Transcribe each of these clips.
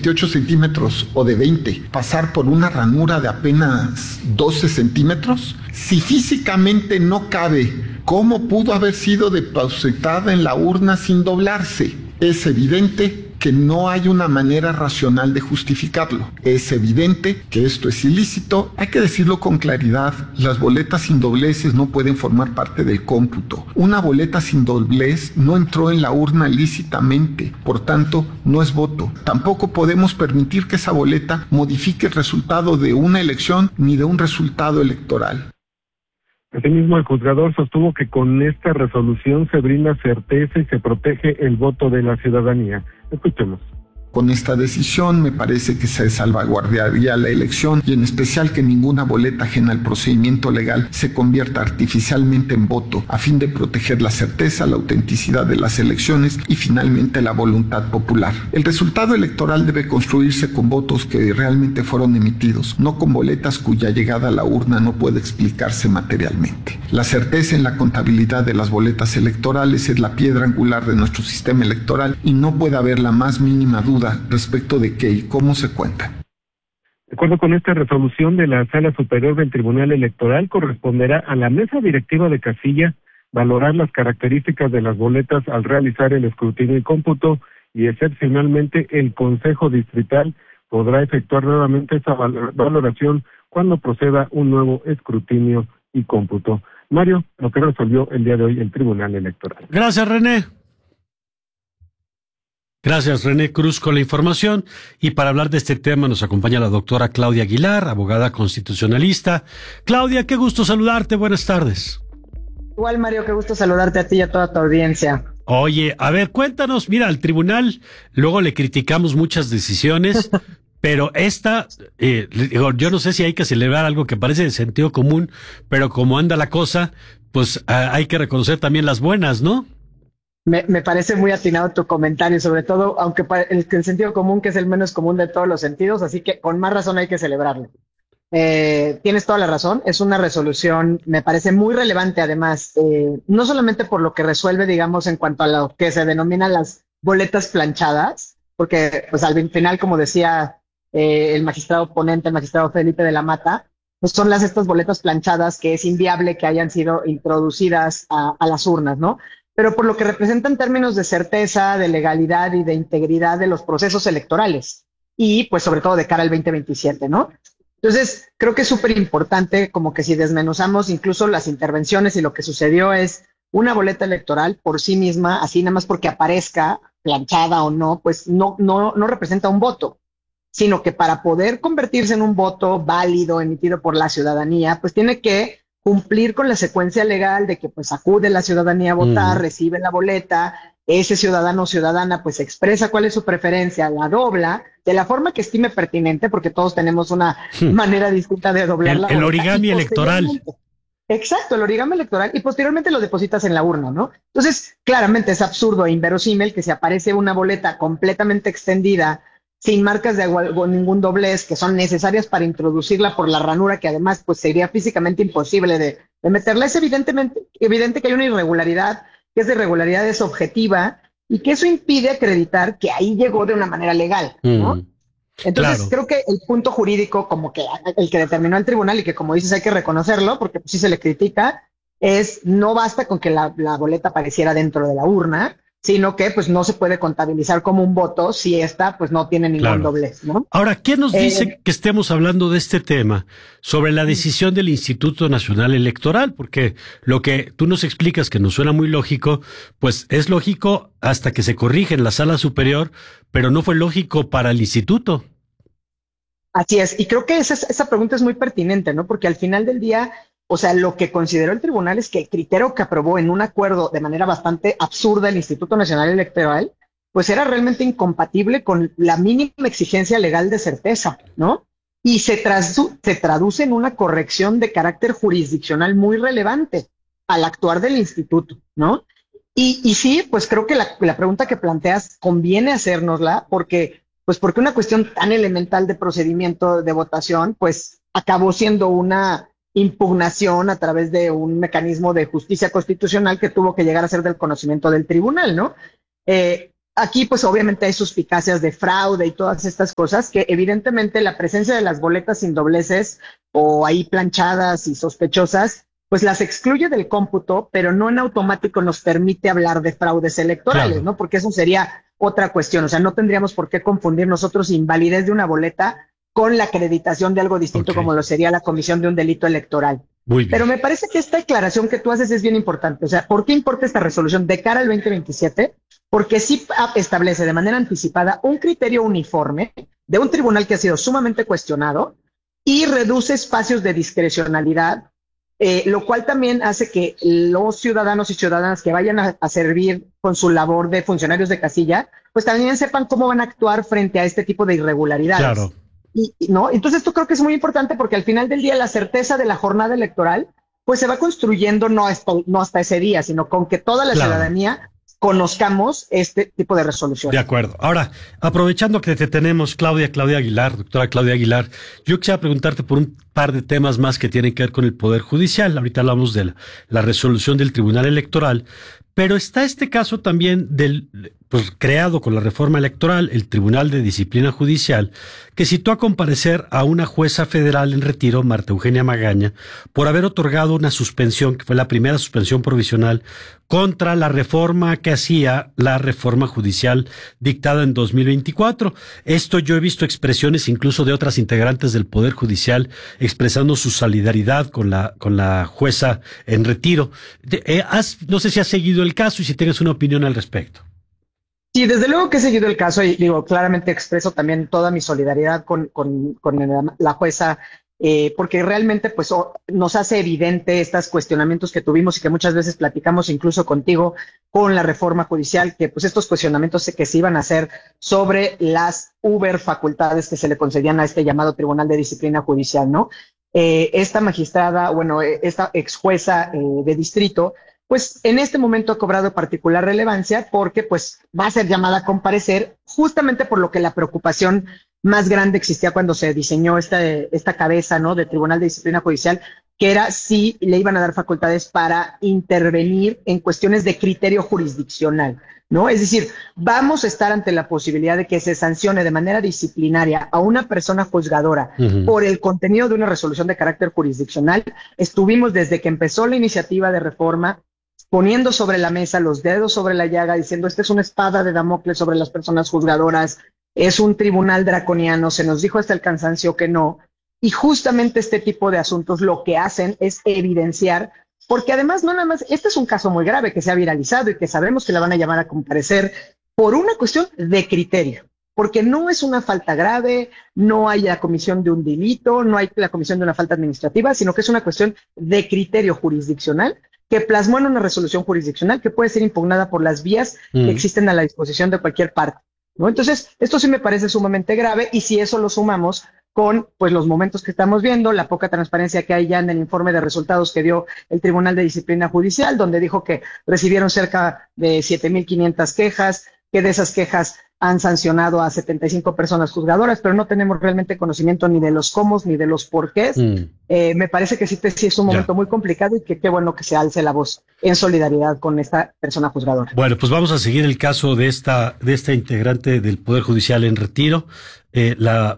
18 centímetros o de 20 pasar por una ranura de apenas 12 centímetros? Si físicamente no cabe, ¿cómo pudo haber sido depositada en la urna sin doblarse? Es evidente que no hay una manera racional de justificarlo. Es evidente que esto es ilícito. Hay que decirlo con claridad, las boletas sin dobleces no pueden formar parte del cómputo. Una boleta sin doblez no entró en la urna lícitamente, por tanto, no es voto. Tampoco podemos permitir que esa boleta modifique el resultado de una elección ni de un resultado electoral. Asimismo, el juzgador sostuvo que con esta resolución se brinda certeza y se protege el voto de la ciudadanía. Escuchemos. Con esta decisión me parece que se salvaguardaría la elección y en especial que ninguna boleta ajena al procedimiento legal se convierta artificialmente en voto a fin de proteger la certeza, la autenticidad de las elecciones y finalmente la voluntad popular. El resultado electoral debe construirse con votos que realmente fueron emitidos, no con boletas cuya llegada a la urna no puede explicarse materialmente. La certeza en la contabilidad de las boletas electorales es la piedra angular de nuestro sistema electoral y no puede haber la más mínima duda respecto de qué y cómo se cuenta. De acuerdo con esta resolución de la Sala Superior del Tribunal Electoral, corresponderá a la mesa directiva de casilla valorar las características de las boletas al realizar el escrutinio y cómputo, y excepcionalmente el Consejo Distrital podrá efectuar nuevamente esa valoración cuando proceda un nuevo escrutinio y cómputo. Mario, lo que resolvió el día de hoy el Tribunal Electoral. Gracias, René. Gracias, René Cruz, con la información. Y para hablar de este tema nos acompaña la doctora Claudia Aguilar, abogada constitucionalista. Claudia, qué gusto saludarte. Buenas tardes. Igual, Mario, qué gusto saludarte a ti y a toda tu audiencia. Oye, a ver, cuéntanos. Mira, al tribunal luego le criticamos muchas decisiones, pero esta, yo no sé si hay que celebrar algo que parece de sentido común, pero como anda la cosa, pues hay que reconocer también las buenas, ¿no? Me parece muy atinado tu comentario, sobre todo, aunque el sentido común, que es el menos común de todos los sentidos, así que con más razón hay que celebrarlo. Tienes toda la razón, es una resolución, me parece muy relevante además, no solamente por lo que resuelve, digamos, en cuanto a lo que se denominan las boletas planchadas, porque pues al final, como decía el magistrado ponente, el magistrado Felipe de la Mata, pues son estas boletas planchadas que es inviable que hayan sido introducidas a las urnas, ¿no? Pero por lo que representa en términos de certeza, de legalidad y de integridad de los procesos electorales y pues sobre todo de cara al 2027, ¿no? Entonces, creo que es súper importante como que si desmenuzamos incluso las intervenciones y lo que sucedió es una boleta electoral por sí misma, así nada más porque aparezca planchada o no, pues no representa un voto, sino que para poder convertirse en un voto válido emitido por la ciudadanía, pues tiene que cumplir con la secuencia legal de que pues acude la ciudadanía a votar, recibe la boleta, ese ciudadano o ciudadana pues expresa cuál es su preferencia, la dobla de la forma que estime pertinente, porque todos tenemos una manera distinta de doblar la boleta. El origami electoral. Exacto, el origami electoral, y posteriormente lo depositas en la urna, ¿no? Entonces, claramente es absurdo e inverosímil que si aparece una boleta completamente extendida, sin marcas de ningún doblez, que son necesarias para introducirla por la ranura, que además pues sería físicamente imposible de meterla. Es evidente que hay una irregularidad, que esa irregularidad es objetiva y que eso impide acreditar que ahí llegó de una manera legal, ¿no? Entonces, creo que el punto jurídico, como que el que determinó el tribunal y que, como dices, hay que reconocerlo, porque pues, sí se le critica, es no basta con que la boleta apareciera dentro de la urna, sino que pues no se puede contabilizar como un voto si esta pues no tiene ningún doblez, ¿no? Ahora, ¿qué nos dice que estemos hablando de este tema sobre la decisión del Instituto Nacional Electoral? Porque lo que tú nos explicas, que nos suena muy lógico, pues es lógico hasta que se corrige en la Sala Superior, pero no fue lógico para el Instituto. Así es, y creo que esa pregunta es muy pertinente, ¿no? Porque al final del día, o sea, lo que consideró el tribunal es que el criterio que aprobó en un acuerdo de manera bastante absurda el Instituto Nacional Electoral, pues era realmente incompatible con la mínima exigencia legal de certeza, ¿no? Y se traduce en una corrección de carácter jurisdiccional muy relevante al actuar del instituto, ¿no? Y sí, pues creo que la pregunta que planteas conviene hacérnosla porque una cuestión tan elemental de procedimiento de votación, pues acabó siendo una impugnación a través de un mecanismo de justicia constitucional que tuvo que llegar a ser del conocimiento del tribunal, ¿no? aquí pues obviamente hay suspicacias de fraude y todas estas cosas que evidentemente la presencia de las boletas sin dobleces o ahí planchadas y sospechosas pues las excluye del cómputo, pero no en automático nos permite hablar de fraudes electorales, ¿no? Porque eso sería otra cuestión, o sea, no tendríamos por qué confundir nosotros invalidez de una boleta con la acreditación de algo distinto como lo sería la comisión de un delito electoral. Muy bien. Pero me parece que esta declaración que tú haces es bien importante, o sea, ¿por qué importa esta resolución de cara al 2027? Porque sí establece de manera anticipada un criterio uniforme de un tribunal que ha sido sumamente cuestionado y reduce espacios de discrecionalidad, lo cual también hace que los ciudadanos y ciudadanas que vayan a servir con su labor de funcionarios de casilla, pues también sepan cómo van a actuar frente a este tipo de irregularidades. Claro. ¿No? Entonces esto creo que es muy importante porque al final del día la certeza de la jornada electoral pues se va construyendo no hasta ese día, sino con que toda la ciudadanía conozcamos este tipo de resoluciones. De acuerdo. Ahora, aprovechando que te tenemos, Claudia Aguilar, doctora Claudia Aguilar, yo quisiera preguntarte por un par de temas más que tienen que ver con el Poder Judicial. Ahorita hablamos de la resolución del Tribunal Electoral, pero está este caso también creado con la reforma electoral, el Tribunal de Disciplina Judicial, que citó a comparecer a una jueza federal en retiro, Marta Eugenia Magaña, por haber otorgado una suspensión, que fue la primera suspensión provisional, contra la reforma que hacía la reforma judicial dictada en 2024. Esto yo he visto expresiones incluso de otras integrantes del Poder Judicial expresando su solidaridad con la jueza en retiro. No sé si has seguido el caso y si tienes una opinión al respecto. Sí, desde luego que he seguido el caso y digo, claramente expreso también toda mi solidaridad con la jueza, porque realmente pues nos hace evidente estos cuestionamientos que tuvimos y que muchas veces platicamos incluso contigo con la reforma judicial, que pues estos cuestionamientos que se iban a hacer sobre las facultades que se le concedían a este llamado Tribunal de Disciplina Judicial, ¿no? Esta magistrada, esta ex jueza de distrito, pues en este momento ha cobrado particular relevancia porque pues va a ser llamada a comparecer justamente por lo que la preocupación más grande existía cuando se diseñó esta cabeza, ¿no?, de Tribunal de Disciplina Judicial, que era si le iban a dar facultades para intervenir en cuestiones de criterio jurisdiccional, ¿no? Es decir, vamos a estar ante la posibilidad de que se sancione de manera disciplinaria a una persona juzgadora por el contenido de una resolución de carácter jurisdiccional. Estuvimos desde que empezó la iniciativa de reforma poniendo sobre la mesa los dedos sobre la llaga, diciendo esta es una espada de Damocles sobre las personas juzgadoras, es un tribunal draconiano, se nos dijo hasta el cansancio que no, y justamente este tipo de asuntos lo que hacen es evidenciar, porque además no nada más, este es un caso muy grave que se ha viralizado y que sabemos que la van a llamar a comparecer por una cuestión de criterio, porque no es una falta grave, no hay la comisión de un delito, no hay la comisión de una falta administrativa, sino que es una cuestión de criterio jurisdiccional que plasmó en una resolución jurisdiccional que puede ser impugnada por las vías que existen a la disposición de cualquier parte, ¿no? Entonces, esto sí me parece sumamente grave, y si eso lo sumamos con pues los momentos que estamos viendo, la poca transparencia que hay ya en el informe de resultados que dio el Tribunal de Disciplina Judicial, donde dijo que recibieron cerca de 7,500 quejas, que de esas quejas han sancionado a 75 personas juzgadoras, pero no tenemos realmente conocimiento ni de los cómo ni de los porqués. Me parece que sí es un momento muy complicado y que qué bueno que se alce la voz en solidaridad con esta persona juzgadora. Bueno, pues vamos a seguir el caso de esta integrante del Poder Judicial en retiro, la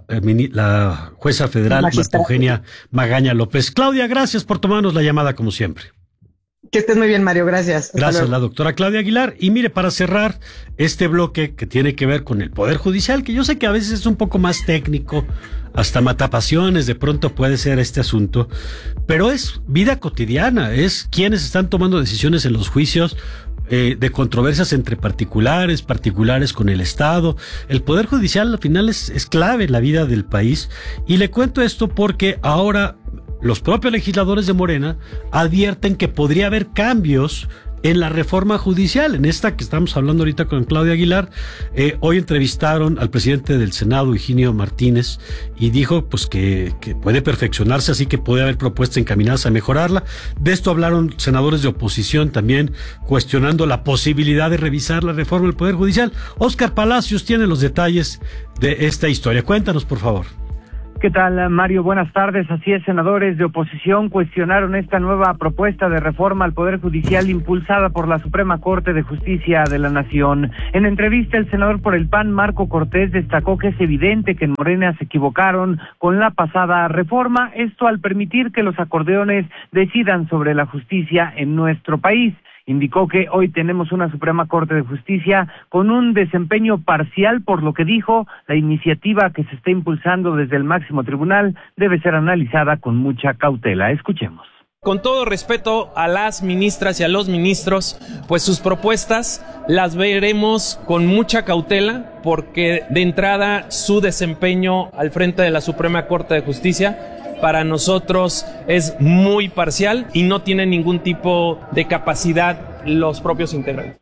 jueza federal Marta Eugenia Magaña López. Claudia, gracias por tomarnos la llamada como siempre. Que estés muy bien, Mario, gracias. Gracias, la doctora Claudia Aguilar. Y mire, para cerrar este bloque que tiene que ver con el Poder Judicial, que yo sé que a veces es un poco más técnico, hasta matapasiones de pronto puede ser este asunto, pero es vida cotidiana, es quienes están tomando decisiones en los juicios de controversias entre particulares con el Estado. El Poder Judicial al final es clave en la vida del país, y le cuento esto porque ahora los propios legisladores de Morena advierten que podría haber cambios en la reforma judicial, en esta que estamos hablando ahorita con Claudia Aguilar. Hoy entrevistaron al presidente del Senado, Higinio Martínez, y dijo pues que puede perfeccionarse, así que puede haber propuestas encaminadas a mejorarla. De esto hablaron senadores de oposición también, cuestionando la posibilidad de revisar la reforma del Poder Judicial. Óscar Palacios tiene los detalles de esta historia. Cuéntanos, por favor. ¿Qué tal, Mario? Buenas tardes. Así es, senadores de oposición cuestionaron esta nueva propuesta de reforma al Poder Judicial impulsada por la Suprema Corte de Justicia de la Nación. En entrevista, el senador por el PAN, Marco Cortés, destacó que es evidente que en Morena se equivocaron con la pasada reforma, esto al permitir que los acordeones decidan sobre la justicia en nuestro país. Indicó que hoy tenemos una Suprema Corte de Justicia con un desempeño parcial, por lo que dijo, la iniciativa que se está impulsando desde el máximo tribunal debe ser analizada con mucha cautela. Escuchemos. Con todo respeto a las ministras y a los ministros, pues sus propuestas las veremos con mucha cautela, porque de entrada su desempeño al frente de la Suprema Corte de Justicia para nosotros es muy parcial y no tiene ningún tipo de capacidad los propios integrantes.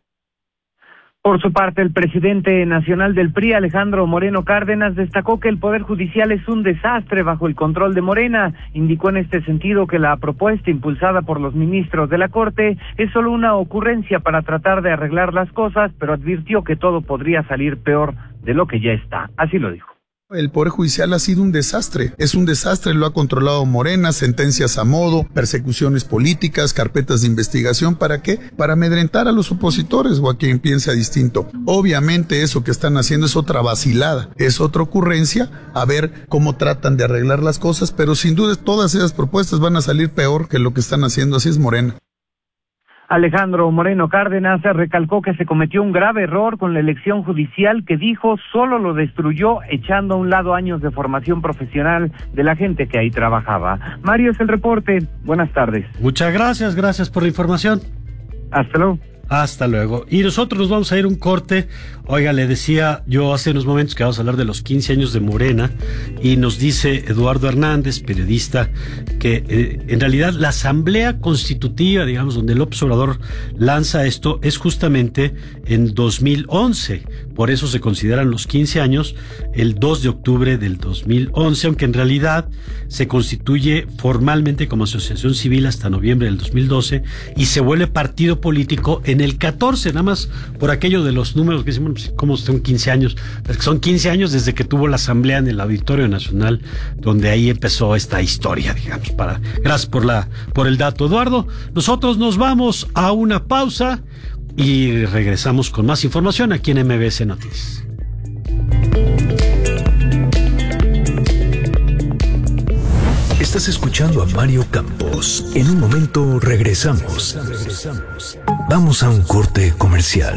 Por su parte, el presidente nacional del PRI, Alejandro Moreno Cárdenas, destacó que el Poder Judicial es un desastre bajo el control de Morena. Indicó en este sentido que la propuesta impulsada por los ministros de la Corte es solo una ocurrencia para tratar de arreglar las cosas, pero advirtió que todo podría salir peor de lo que ya está. Así lo dijo. El Poder Judicial ha sido un desastre, es un desastre, lo ha controlado Morena, sentencias a modo, persecuciones políticas, carpetas de investigación, ¿para qué? Para amedrentar a los opositores o a quien piensa distinto. Obviamente eso que están haciendo es otra vacilada, es otra ocurrencia, a ver cómo tratan de arreglar las cosas, pero sin duda todas esas propuestas van a salir peor que lo que están haciendo, así es Morena. Alejandro Moreno Cárdenas recalcó que se cometió un grave error con la elección judicial que dijo solo lo destruyó echando a un lado años de formación profesional de la gente que ahí trabajaba. Mario, es el reporte. Buenas tardes. Muchas gracias por la información. Hasta luego. Hasta luego. Y nosotros nos vamos a ir a un corte. Oiga, le decía yo hace unos momentos que vamos a hablar de los 15 años de Morena y nos dice Eduardo Hernández, periodista, que en realidad la asamblea constitutiva, digamos, donde López Obrador lanza esto es justamente en 2011. Por eso se consideran los 15 años el 2 de octubre del 2011, aunque en realidad se constituye formalmente como asociación civil hasta noviembre del 2012 y se vuelve partido político en el 14, nada más por aquello de los números que decimos, pues, ¿cómo son 15 años? Es que son 15 años desde que tuvo la asamblea en el Auditorio Nacional, donde ahí empezó esta historia, digamos. Gracias por el dato, Eduardo. Nosotros nos vamos a una pausa y regresamos con más información aquí en MBS Noticias. Estás escuchando a Mario Campos. En un momento regresamos. Vamos a un corte comercial.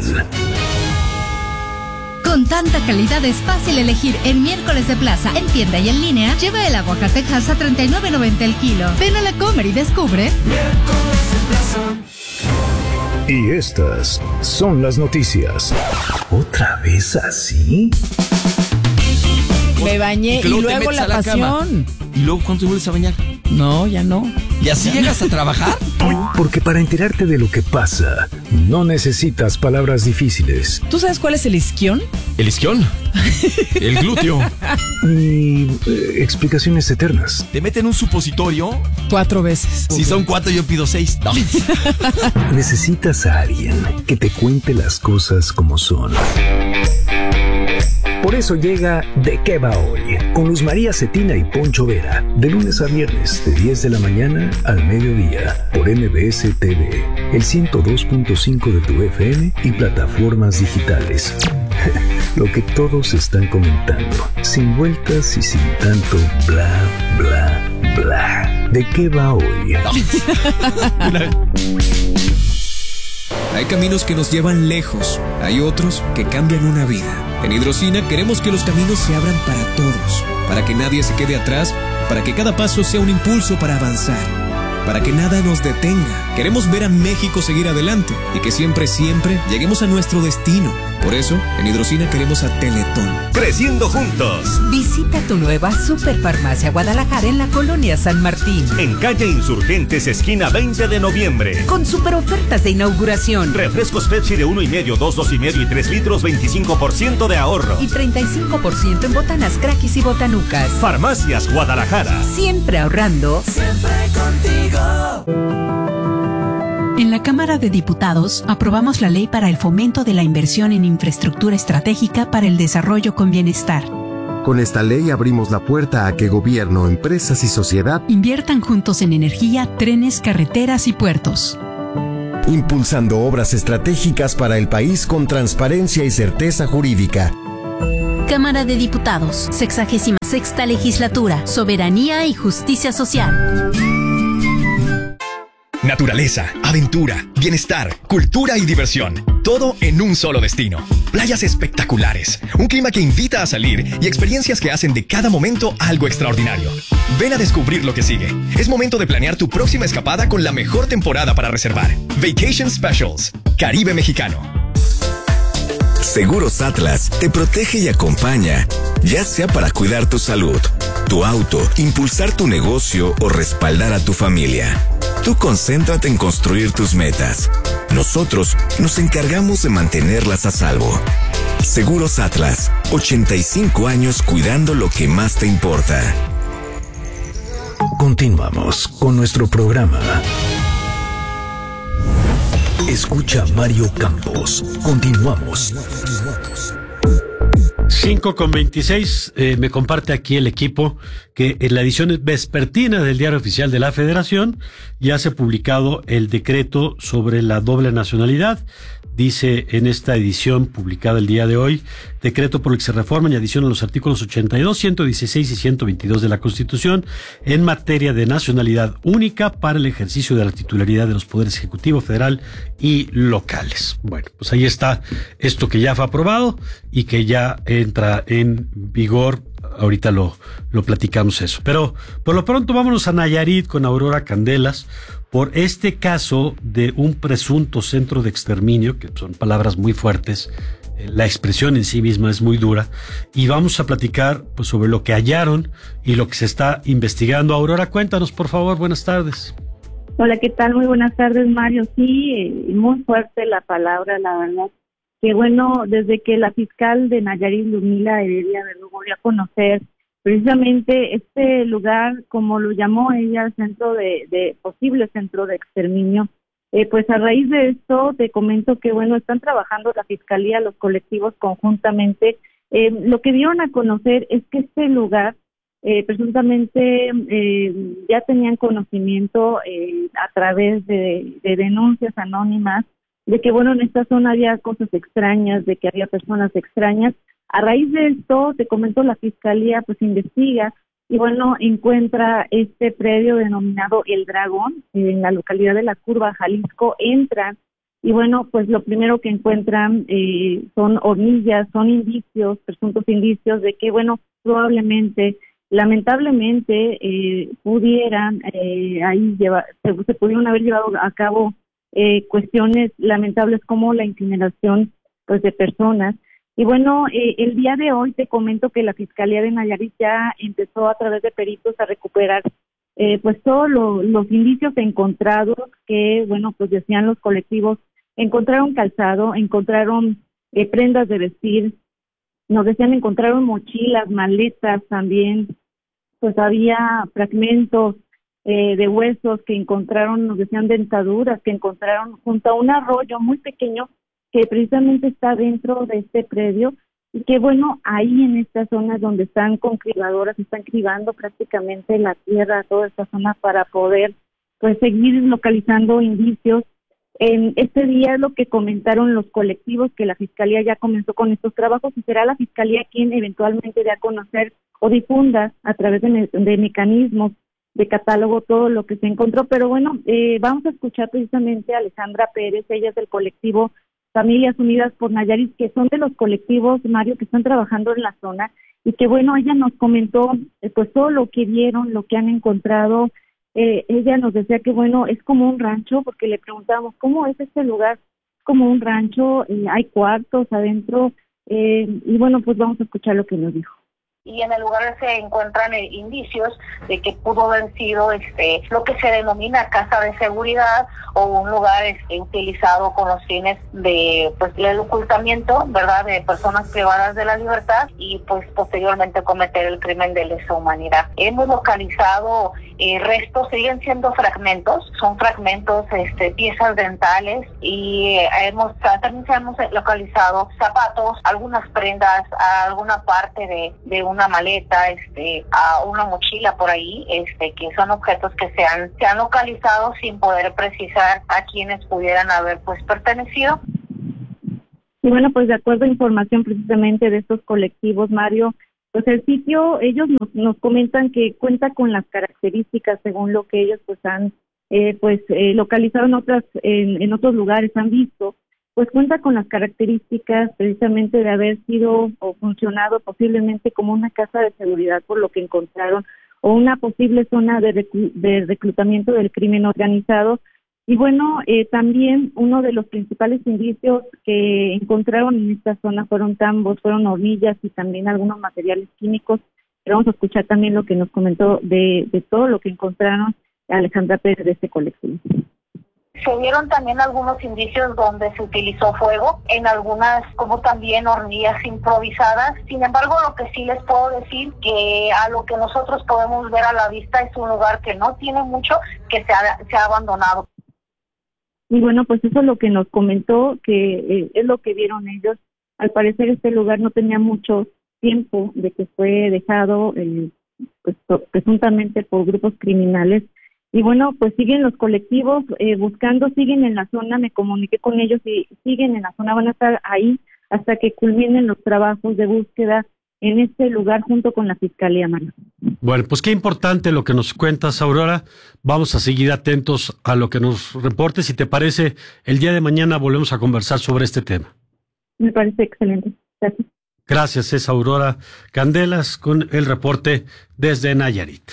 Con tanta calidad es fácil elegir en Miércoles de Plaza, en tienda y en línea. Lleva el aguacate Hass a $39.90 el kilo. Ven a la Comer y descubre. Miércoles de Plaza. Y estas son las noticias. ¿Otra vez así? Me bañé y luego la pasión. ¿Y luego cuándo te vuelves a bañar? No, ya no. ¿Y así llegas a trabajar? Porque para enterarte de lo que pasa, no necesitas palabras difíciles. ¿Tú sabes cuál es el isquión? ¿El isquión? El glúteo. Ni explicaciones eternas. ¿Te meten un supositorio? 4 veces. Si son 4, yo pido 6. No. Necesitas a alguien que te cuente las cosas como son. Por eso llega ¿De qué va hoy? Con Luz María Cetina y Poncho Vera, de lunes a viernes, de 10 de la mañana al mediodía, por MBS TV, el 102.5 de tu FM y plataformas digitales. Lo que todos están comentando, sin vueltas y sin tanto bla, bla, bla. ¿De qué va hoy? Hay caminos que nos llevan lejos, hay otros que cambian una vida. En Hidrocina queremos que los caminos se abran para todos, para que nadie se quede atrás, para que cada paso sea un impulso para avanzar, para que nada nos detenga. Queremos ver a México seguir adelante y que siempre lleguemos a nuestro destino. Por eso, en Hidrocina queremos a Teletón. Creciendo juntos. Visita tu nueva Superfarmacia Guadalajara en la colonia San Martín. En calle Insurgentes, esquina 20 de noviembre. Con super ofertas de inauguración. Refrescos Pepsi de 1,5, 2, 2,5 y 3 litros, 25% de ahorro. Y 35% en botanas, craquis y botanucas. Farmacias Guadalajara. Siempre ahorrando. Siempre contigo. En la Cámara de Diputados aprobamos la Ley para el Fomento de la Inversión en Infraestructura Estratégica para el Desarrollo con Bienestar. Con esta ley abrimos la puerta a que gobierno, empresas y sociedad inviertan juntos en energía, trenes, carreteras y puertos. Impulsando obras estratégicas para el país con transparencia y certeza jurídica. Cámara de Diputados, 66ª Legislatura, Soberanía y Justicia Social. Naturaleza, aventura, bienestar, cultura y diversión. Todo en un solo destino. Playas espectaculares, un clima que invita a salir y experiencias que hacen de cada momento algo extraordinario. Ven a descubrir lo que sigue. Es momento de planear tu próxima escapada con la mejor temporada para reservar. Vacation Specials, Caribe Mexicano. Seguros Atlas te protege y acompaña, ya sea para cuidar tu salud, tu auto, impulsar tu negocio o respaldar a tu familia. Tú concéntrate en construir tus metas. Nosotros nos encargamos de mantenerlas a salvo. Seguros Atlas, 85 años cuidando lo que más te importa. Continuamos con nuestro programa. Escucha Mario Campos. Continuamos. 5:26, me comparte aquí el equipo que en la edición vespertina del Diario Oficial de la Federación ya se ha publicado el decreto sobre la doble nacionalidad. Dice en esta edición publicada el día de hoy, decreto por el que se reforman y adicionan los artículos 82, 116 y 122 de la Constitución en materia de nacionalidad única para el ejercicio de la titularidad de los poderes ejecutivo, federal y locales. Bueno, pues ahí está esto que ya fue aprobado y que ya entra en vigor. Ahorita lo platicamos eso. Pero por lo pronto vámonos a Nayarit con Aurora Candelas por este caso de un presunto centro de exterminio, que son palabras muy fuertes, la expresión en sí misma es muy dura, y vamos a platicar pues sobre lo que hallaron y lo que se está investigando. Aurora, cuéntanos por favor, buenas tardes. Hola, ¿qué tal? Muy buenas tardes, Mario. Sí, muy fuerte la palabra, la verdad. Que bueno, desde que la fiscal de Nayarit, Ludmila Heredia Verdugo, dio a conocer precisamente este lugar, como lo llamó ella, centro de posible centro de exterminio, pues a raíz de esto te comento que bueno, están trabajando la fiscalía, los colectivos conjuntamente. Lo que dieron a conocer es que este lugar presuntamente ya tenían conocimiento a través de denuncias anónimas de que bueno, en esta zona había cosas extrañas, de que había personas extrañas. A raíz de esto, te comento, la fiscalía pues investiga y bueno, encuentra este predio denominado El Dragón en la localidad de La Curva, Jalisco. Entran y bueno, pues lo primero que encuentran son hornillas, son indicios, presuntos indicios de que bueno, probablemente, lamentablemente, pudieran ahí se pudieron haber llevado a cabo cuestiones lamentables como la incineración pues de personas. Y bueno, el día de hoy te comento que la Fiscalía de Nayarit ya empezó a través de peritos a recuperar pues todos los indicios encontrados que, bueno, pues decían los colectivos, encontraron calzado, encontraron prendas de vestir, nos decían encontraron mochilas, maletas también, pues había fragmentos de huesos que encontraron, nos decían dentaduras que encontraron junto a un arroyo muy pequeño que precisamente está dentro de este predio y que bueno, ahí en esta zona donde están con cribadoras, están cribando prácticamente la tierra, toda esta zona para poder pues seguir localizando indicios. En este día es lo que comentaron los colectivos, que la Fiscalía ya comenzó con estos trabajos y será la Fiscalía quien eventualmente dé a conocer o difunda a través de mecanismos de catálogo todo lo que se encontró. Pero bueno, vamos a escuchar precisamente a Alejandra Pérez, ella es del colectivo Familias Unidas por Nayarit, que son de los colectivos, Mario, que están trabajando en la zona, y que bueno, ella nos comentó pues todo lo que vieron, lo que han encontrado. Ella nos decía que bueno, es como un rancho, porque le preguntábamos, ¿cómo es este lugar? Como un rancho, hay cuartos adentro, y bueno, pues vamos a escuchar lo que nos dijo. Y en el lugar se encuentran indicios de que pudo haber sido lo que se denomina casa de seguridad o un lugar utilizado con los fines de pues el ocultamiento, ¿verdad?, de personas privadas de la libertad y pues posteriormente cometer el crimen de lesa humanidad. Hemos localizado restos, siguen siendo fragmentos, son fragmentos, piezas dentales y también hemos localizado zapatos, algunas prendas, alguna parte de una una maleta, a una mochila por ahí, que son objetos que se han localizado sin poder precisar a quienes pudieran haber pues pertenecido. Y bueno, pues de acuerdo a información precisamente de estos colectivos, Mario, pues el sitio, ellos nos comentan que cuenta con las características según lo que ellos pues han localizado en otros lugares, han visto, pues cuenta con las características precisamente de haber sido o funcionado posiblemente como una casa de seguridad por lo que encontraron, o una posible zona de reclutamiento del crimen organizado. Y bueno, también uno de los principales indicios que encontraron en esta zona fueron tambos, fueron hornillas y también algunos materiales químicos. Pero vamos a escuchar también lo que nos comentó de todo lo que encontraron Alejandra Pérez de este colectivo. Se vieron también algunos indicios donde se utilizó fuego, en algunas como también hornillas improvisadas. Sin embargo, lo que sí les puedo decir que a lo que nosotros podemos ver a la vista es un lugar que no tiene mucho, que se ha abandonado. Y bueno, pues eso es lo que nos comentó, que es lo que vieron ellos. Al parecer este lugar no tenía mucho tiempo de que fue dejado pues, presuntamente por grupos criminales. Y bueno, pues siguen los colectivos buscando, siguen en la zona, me comuniqué con ellos y siguen en la zona, van a estar ahí hasta que culminen los trabajos de búsqueda en este lugar junto con la Fiscalía, Mario. Bueno, pues qué importante lo que nos cuentas, Aurora. Vamos a seguir atentos a lo que nos reportes. Si te parece, el día de mañana volvemos a conversar sobre este tema. Me parece excelente. Gracias. Gracias, es Aurora Candelas con el reporte desde Nayarit.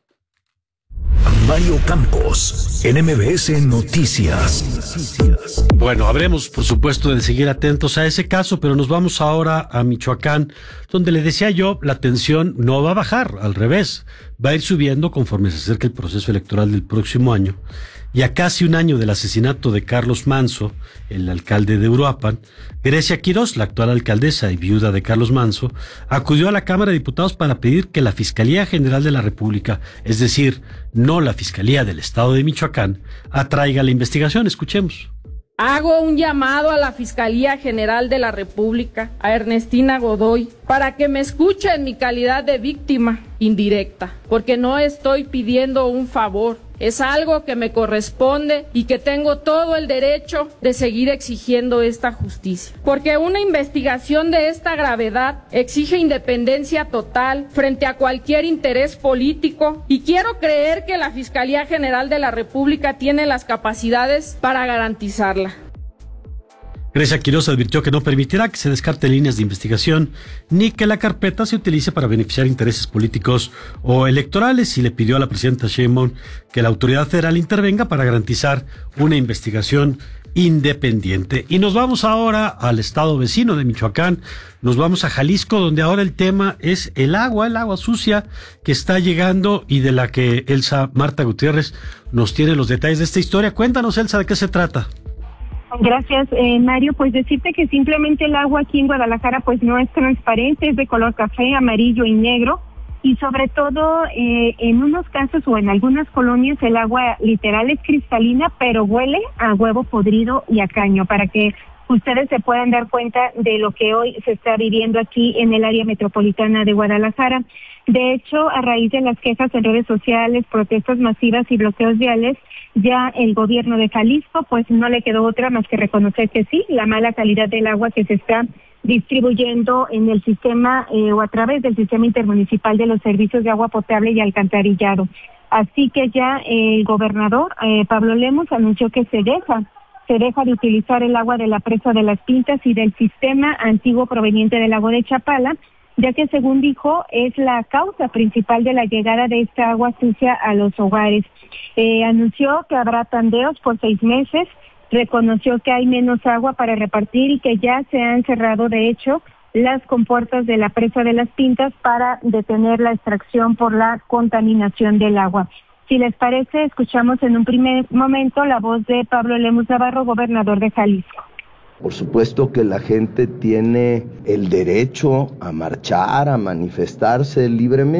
Mario Campos, en MBS Noticias. Bueno, habremos, por supuesto, de seguir atentos a ese caso, pero nos vamos ahora a Michoacán, donde le decía yo, la tensión no va a bajar, al revés, va a ir subiendo conforme se acerque el proceso electoral del próximo año. Y a casi un año del asesinato de Carlos Manso, el alcalde de Uruapan, Grecia Quirós, la actual alcaldesa y viuda de Carlos Manso, acudió a la Cámara de Diputados para pedir que la Fiscalía General de la República, es decir, no la Fiscalía del Estado de Michoacán, atraiga la investigación. Escuchemos. Hago un llamado a la Fiscalía General de la República, a Ernestina Godoy, para que me escuche en mi calidad de víctima indirecta, porque no estoy pidiendo un favor. Es algo que me corresponde y que tengo todo el derecho de seguir exigiendo esta justicia. Porque una investigación de esta gravedad exige independencia total frente a cualquier interés político y quiero creer que la Fiscalía General de la República tiene las capacidades para garantizarla. Grecia Quirós advirtió que no permitirá que se descarten líneas de investigación ni que la carpeta se utilice para beneficiar intereses políticos o electorales y le pidió a la presidenta Sheinbaum que la autoridad federal intervenga para garantizar una investigación independiente. Y nos vamos ahora al estado vecino de Michoacán, nos vamos a Jalisco, donde ahora el tema es el agua sucia que está llegando y de la que Marta Gutiérrez nos tiene los detalles de esta historia. Cuéntanos, Elsa, ¿de qué se trata? Gracias, Mario. Pues decirte que simplemente el agua aquí en Guadalajara pues no es transparente, es de color café, amarillo y negro. Y sobre todo, en unos casos o en algunas colonias el agua literal es cristalina, pero huele a huevo podrido y a caño, para que ustedes se puedan dar cuenta de lo que hoy se está viviendo aquí en el área metropolitana de Guadalajara. De hecho, a raíz de las quejas en redes sociales, protestas masivas y bloqueos viales, ya el gobierno de Jalisco pues no le quedó otra más que reconocer que sí, la mala calidad del agua que se está distribuyendo en el sistema o a través del sistema intermunicipal de los servicios de agua potable y alcantarillado. Así que ya el gobernador Pablo Lemos anunció que se deja de utilizar el agua de la presa de Las Pintas y del sistema antiguo proveniente del lago de Chapala, ya que según dijo es la causa principal de la llegada de esta agua sucia a los hogares. Anunció que habrá tandeos por 6 meses, reconoció que hay menos agua para repartir y que ya se han cerrado de hecho las compuertas de la presa de Las Pintas para detener la extracción por la contaminación del agua. Si les parece, escuchamos en un primer momento la voz de Pablo Lemos Navarro, gobernador de Jalisco. Por supuesto que la gente tiene el derecho a marchar, a manifestarse libremente.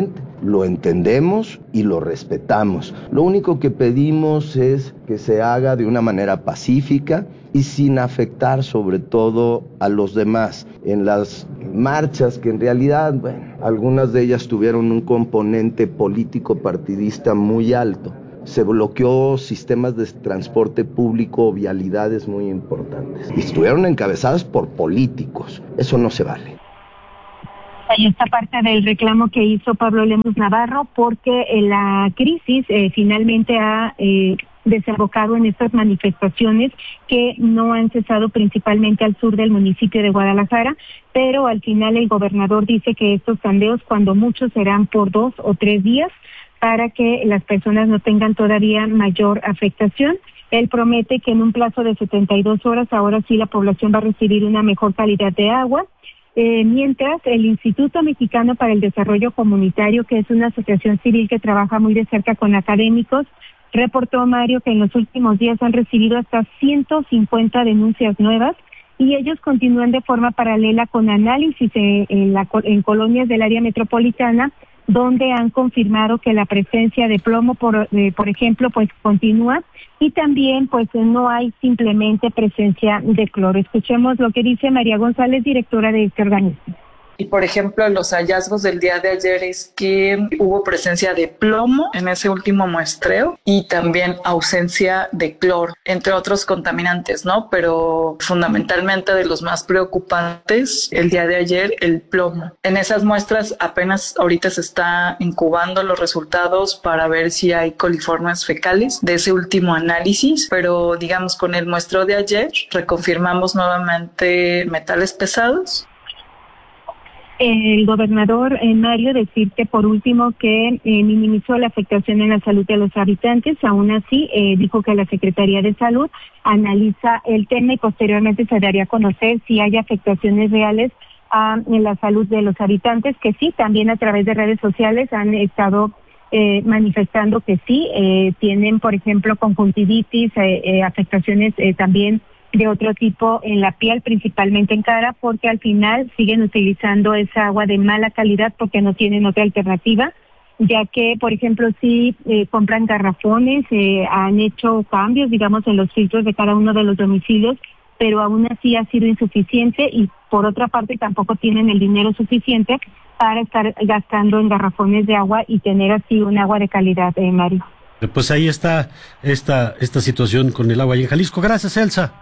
lo entendemos y lo respetamos. Lo único que pedimos es que se haga de una manera pacífica y sin afectar sobre todo a los demás. En las marchas, que en realidad, algunas de ellas tuvieron un componente político partidista muy alto, se bloqueó sistemas de transporte público, vialidades muy importantes. Y estuvieron encabezadas por políticos. Eso no se vale. Y esta parte del reclamo que hizo Pablo Lemus Navarro, porque la crisis finalmente ha desembocado en estas manifestaciones que no han cesado principalmente al sur del municipio de Guadalajara, pero al final el gobernador dice que estos tandeos cuando muchos serán por 2 o 3 días para que las personas no tengan todavía mayor afectación. Él promete que en un plazo de 72 horas ahora sí la población va a recibir una mejor calidad de agua. Mientras el Instituto Mexicano para el Desarrollo Comunitario, que es una asociación civil que trabaja muy de cerca con académicos, reportó, Mario, que en los últimos días han recibido hasta 150 denuncias nuevas y ellos continúan de forma paralela con análisis en colonias del área metropolitana, donde han confirmado que la presencia de plomo, por ejemplo, pues continúa, y también pues no hay simplemente presencia de cloro. Escuchemos lo que dice María González, directora de este organismo. Y por ejemplo, los hallazgos del día de ayer es que hubo presencia de plomo en ese último muestreo y también ausencia de cloro, entre otros contaminantes, ¿no? Pero fundamentalmente de los más preocupantes el día de ayer, el plomo. En esas muestras apenas ahorita se está incubando los resultados para ver si hay coliformes fecales de ese último análisis, pero digamos con el muestreo de ayer reconfirmamos nuevamente metales pesados. El gobernador Mario decirte por último que minimizó la afectación en la salud de los habitantes. Aún así dijo que la Secretaría de Salud analiza el tema y posteriormente se daría a conocer si hay afectaciones reales en la salud de los habitantes, que sí, también a través de redes sociales han estado manifestando que sí, tienen por ejemplo conjuntivitis, afectaciones también de otro tipo en la piel, principalmente en cara, porque al final siguen utilizando esa agua de mala calidad porque no tienen otra alternativa, ya que, por ejemplo, si compran garrafones, han hecho cambios, digamos, en los filtros de cada uno de los domicilios, pero aún así ha sido insuficiente y, por otra parte, tampoco tienen el dinero suficiente para estar gastando en garrafones de agua y tener así un agua de calidad, Mario. Pues ahí está esta situación con el agua ahí en Jalisco. Gracias, Elsa.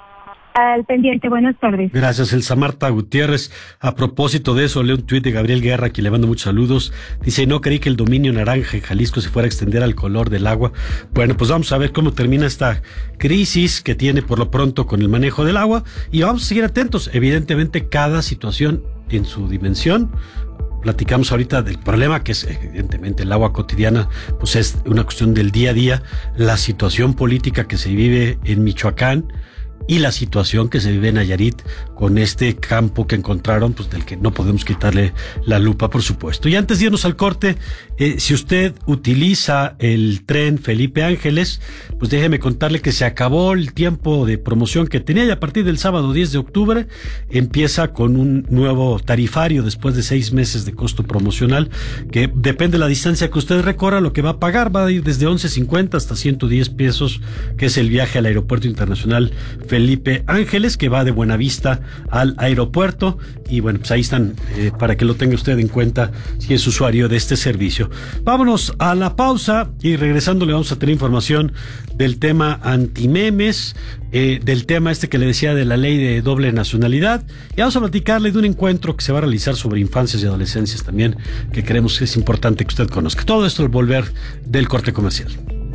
Al pendiente, buenas tardes. Gracias, Elsa Marta Gutiérrez. A propósito de eso, leo un tuit de Gabriel Guerra, que le mando muchos saludos. Dice, no creí que el dominio naranja en Jalisco se fuera a extender al color del agua. Bueno, pues vamos a ver cómo termina esta crisis que tiene por lo pronto con el manejo del agua y vamos a seguir atentos. Evidentemente, cada situación en su dimensión. Platicamos ahorita del problema que es evidentemente el agua cotidiana, pues es una cuestión del día a día, la situación política que se vive en Michoacán y la situación que se vive en Nayarit con este campo que encontraron, pues del que no podemos quitarle la lupa, por supuesto. Y antes de irnos al corte, si usted utiliza el tren Felipe Ángeles, pues déjeme contarle que se acabó el tiempo de promoción que tenía y a partir del sábado 10 de octubre empieza con un nuevo tarifario después de 6 meses de costo promocional, que depende de la distancia que usted recorra, lo que va a pagar va a ir desde 11.50 hasta 110 pesos, que es el viaje al Aeropuerto Internacional Felipe Ángeles, que va de Buenavista al aeropuerto. Y bueno, pues ahí están para que lo tenga usted en cuenta si es usuario de este servicio. Vámonos a la pausa y regresando le vamos a tener información del tema antimemes, del tema este que le decía de la ley de doble nacionalidad, y vamos a platicarle de un encuentro que se va a realizar sobre infancias y adolescencias también, que creemos que es importante que usted conozca. Todo esto al volver del corte comercial.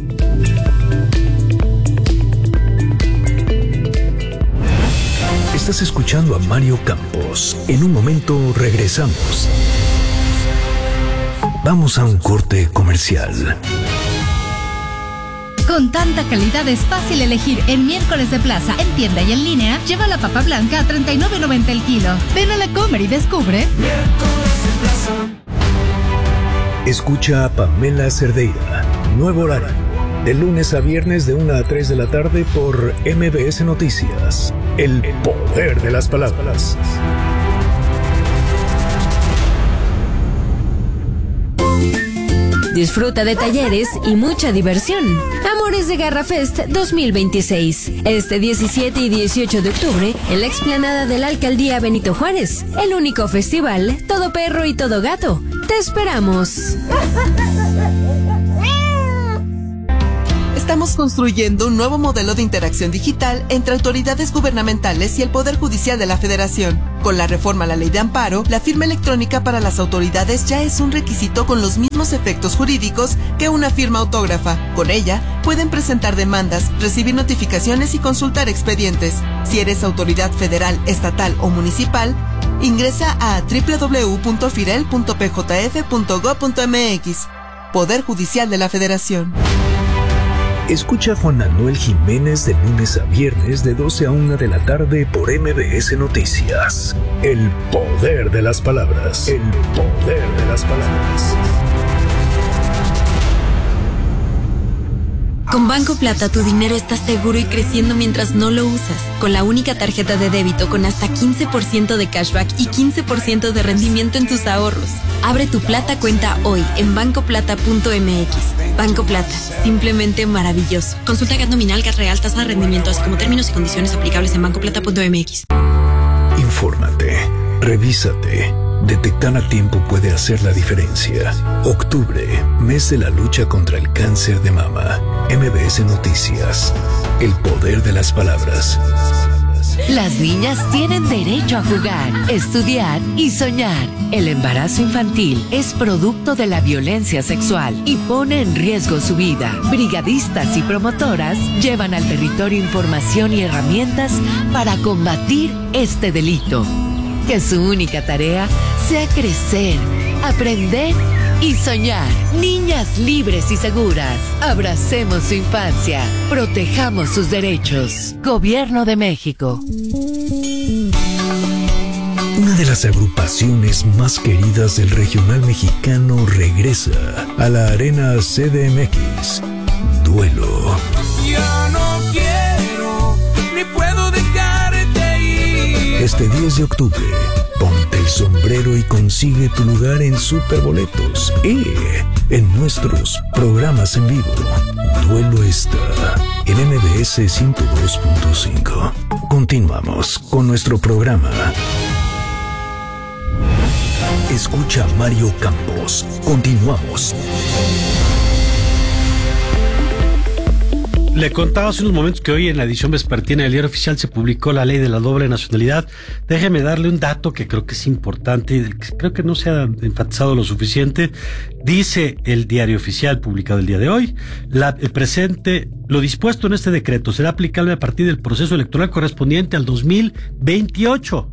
Estás escuchando a Mario Campos. En un momento regresamos. Vamos a un corte comercial. Con tanta calidad es fácil elegir en Miércoles de Plaza, en tienda y en línea. Lleva la papa blanca a $39.90 el kilo. Ven a la Comer y descubre. Miércoles de Plaza. Escucha a Pamela Cerdeira. Nuevo horario. De lunes a viernes de 1 a 3 de la tarde por MBS Noticias. El poder de las palabras. Disfruta de talleres y mucha diversión. Amores de Garra Fest 2026. Este 17 y 18 de octubre en la explanada de la Alcaldía Benito Juárez. El único festival, todo perro y todo gato. ¡Te esperamos! Estamos construyendo un nuevo modelo de interacción digital entre autoridades gubernamentales y el Poder Judicial de la Federación. Con la reforma a la Ley de Amparo, la firma electrónica para las autoridades ya es un requisito con los mismos efectos jurídicos que una firma autógrafa. Con ella, pueden presentar demandas, recibir notificaciones y consultar expedientes. Si eres autoridad federal, estatal o municipal, ingresa a www.firel.pjf.gov.mx. Poder Judicial de la Federación. Escucha a Juan Manuel Jiménez de lunes a viernes de 12 a 1 de la tarde por MBS Noticias. El poder de las palabras. El poder de las palabras. Con Banco Plata tu dinero está seguro y creciendo mientras no lo usas. Con la única tarjeta de débito con hasta 15% de cashback y 15% de rendimiento en tus ahorros. Abre tu Plata cuenta hoy en bancoplata.mx. Banco Plata, simplemente maravilloso. Consulta GAT nominal, GAT real, tasa de rendimiento, así como términos y condiciones aplicables en bancoplata.mx. Infórmate, revísate. Detectar a tiempo puede hacer la diferencia. Octubre, mes de la lucha contra el cáncer de mama. MBS Noticias. El poder de las palabras. Las niñas tienen derecho a jugar, estudiar y soñar. El embarazo infantil es producto de la violencia sexual y pone en riesgo su vida. Brigadistas y promotoras llevan al territorio información y herramientas para combatir este delito. Que su única tarea sea crecer, aprender y soñar. Niñas libres y seguras. Abracemos su infancia. Protejamos sus derechos. Gobierno de México. Una de las agrupaciones más queridas del regional mexicano regresa a la Arena CDMX. Duelo. Ya no quiero, ni puedo dejarte ir. Este 10 de octubre, ponte el sombrero y consigue tu lugar en Superboletos y en nuestros programas en vivo. Duelo está en MBS 102.5. Continuamos con nuestro programa. Escucha a Mario Campos. Continuamos. Le contaba hace unos momentos que hoy en la edición vespertina del Diario Oficial se publicó la ley de la doble nacionalidad. Déjeme darle un dato que creo que es importante y del que creo que no se ha enfatizado lo suficiente. Dice el Diario Oficial publicado el día de hoy, el presente, lo dispuesto en este decreto será aplicable a partir del proceso electoral correspondiente al 2028.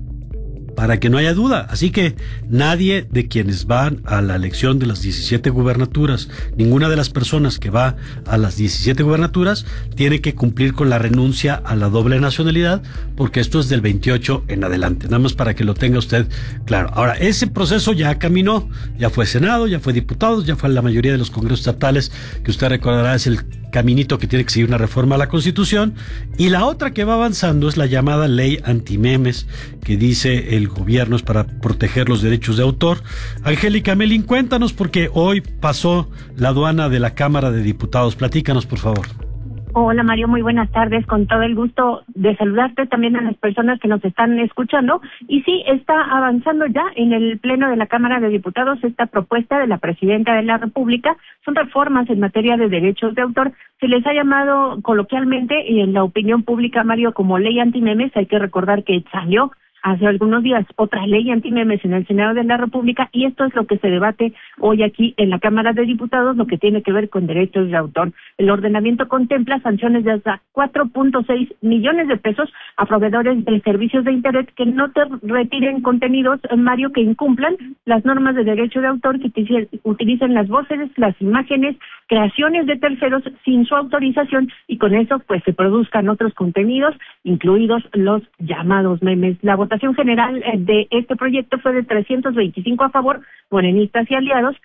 Para que no haya duda. Así que nadie de quienes van a la elección de las 17 gubernaturas, ninguna de las personas que va a las 17 gubernaturas tiene que cumplir con la renuncia a la doble nacionalidad, porque esto es del 28 en adelante. Nada más para que lo tenga usted claro. Ahora, ese proceso ya caminó, ya fue Senado, ya fue diputados, ya fue la mayoría de los congresos estatales, que usted recordará es el caminito que tiene que seguir una reforma a la Constitución. Y la otra que va avanzando es la llamada ley antimemes, que dice el gobierno es para proteger los derechos de autor. Angélica Melín, cuéntanos, porque hoy pasó la aduana de la Cámara de Diputados. Platícanos, por favor. Hola Mario, muy buenas tardes, con todo el gusto de saludarte también a las personas que nos están escuchando. Y sí, está avanzando ya en el Pleno de la Cámara de Diputados esta propuesta de la Presidenta de la República. Son reformas en materia de derechos de autor. Se les ha llamado coloquialmente y en la opinión pública, Mario, como ley antimemes. Hay que recordar que salió hace algunos días otra ley antimemes en el Senado de la República, y esto es lo que se debate hoy aquí en la Cámara de Diputados, lo que tiene que ver con derechos de autor. El ordenamiento contempla sanciones de hasta 4.6 millones de pesos a proveedores de servicios de Internet que no te retiren contenidos, Mario, que incumplan las normas de derecho de autor, que utilicen las voces, las imágenes, creaciones de terceros sin su autorización, y con eso pues se produzcan otros contenidos, incluidos los llamados memes. La votación general de este proyecto fue de 325 a favor, morenistas y aliados,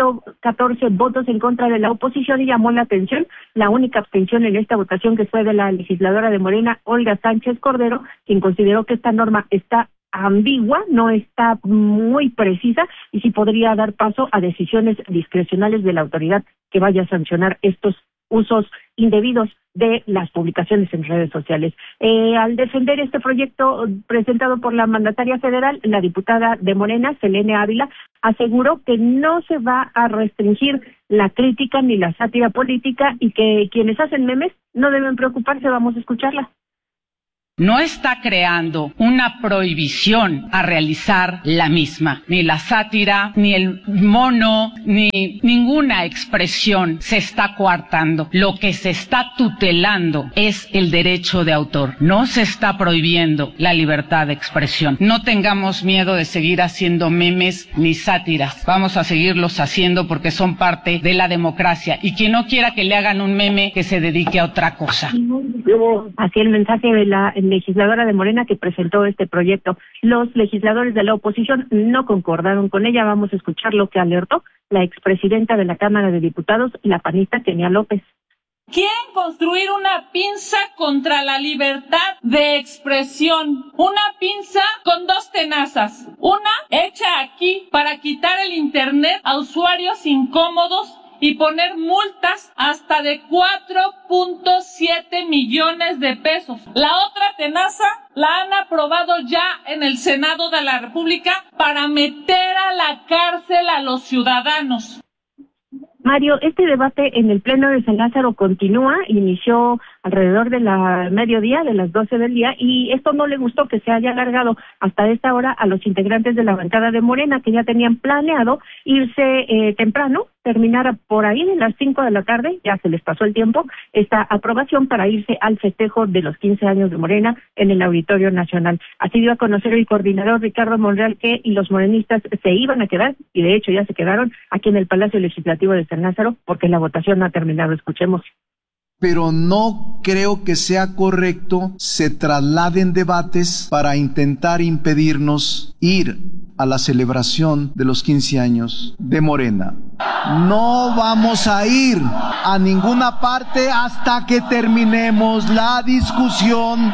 114 votos en contra de la oposición, y llamó la atención la única abstención en esta votación, que fue de la legisladora de Morena, Olga Sánchez Cordero, quien consideró que esta norma está ambigua, no está muy precisa y sí podría dar paso a decisiones discrecionales de la autoridad que vaya a sancionar estos usos indebidos de las publicaciones en redes sociales. Al defender este proyecto presentado por la mandataria federal, la diputada de Morena, Selene Ávila, aseguró que no se va a restringir la crítica ni la sátira política y que quienes hacen memes no deben preocuparse. Vamos a escucharla. No está creando una prohibición a realizar la misma. Ni la sátira, ni el mono, ni ninguna expresión se está coartando. Lo que se está tutelando es el derecho de autor. No se está prohibiendo la libertad de expresión. No tengamos miedo de seguir haciendo memes ni sátiras. Vamos a seguirlos haciendo porque son parte de la democracia. Y quien no quiera que le hagan un meme, que se dedique a otra cosa. Así el mensaje de la legisladora de Morena que presentó este proyecto. Los legisladores de la oposición no concordaron con ella. Vamos a escuchar lo que alertó la expresidenta de la Cámara de Diputados, la panista Kenia López. Quieren construir una pinza contra la libertad de expresión. Una pinza con dos tenazas. Una hecha aquí para quitar el internet a usuarios incómodos y poner multas hasta de 4.7 millones de pesos. La otra tenaza la han aprobado ya en el Senado de la República para meter a la cárcel a los ciudadanos. Mario, este debate en el Pleno de San Lázaro continúa, inició alrededor de la mediodía, de las 12 del día, y esto no le gustó que se haya alargado hasta esta hora a los integrantes de la bancada de Morena, que ya tenían planeado irse temprano, terminar por ahí de las 5 de la tarde, ya se les pasó el tiempo, esta aprobación para irse al festejo de los 15 años de Morena en el Auditorio Nacional. Así dio a conocer el coordinador Ricardo Monreal que los morenistas se iban a quedar, y de hecho ya se quedaron aquí en el Palacio Legislativo de San Lázaro, porque la votación no ha terminado. Escuchemos. Pero no creo que sea correcto se trasladen debates para intentar impedirnos ir a la celebración de los 15 años de Morena. No vamos a ir a ninguna parte hasta que terminemos la discusión.